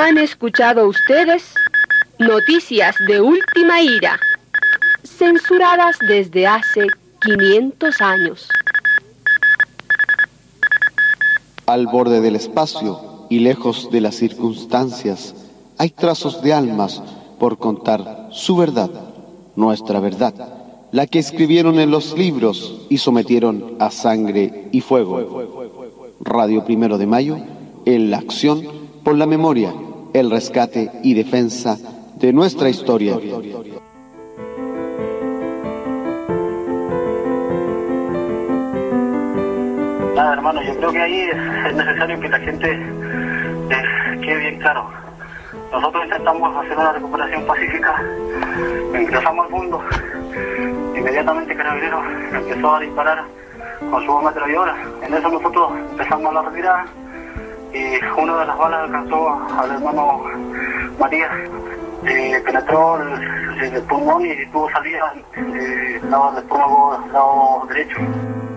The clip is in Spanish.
Han escuchado ustedes noticias de última hora, censuradas desde hace 500 años. Al borde del espacio y lejos de las circunstancias, hay trazos de almas por contar su verdad, nuestra verdad, la que escribieron en los libros y sometieron a sangre y fuego. Radio 1 de Mayo, en la acción por la memoria, el rescate y defensa de nuestra historia. Nada, hermano, yo creo que ahí es necesario que la gente quede bien claro. Nosotros intentamos hacer una recuperación pacífica, ingresamos al mundo, inmediatamente Carabineros empezó a disparar con su ametralladora. En eso nosotros empezamos la retirada y una de las balas alcanzó al hermano Matías, penetró el pulmón y tuvo salida del estómago del lado derecho.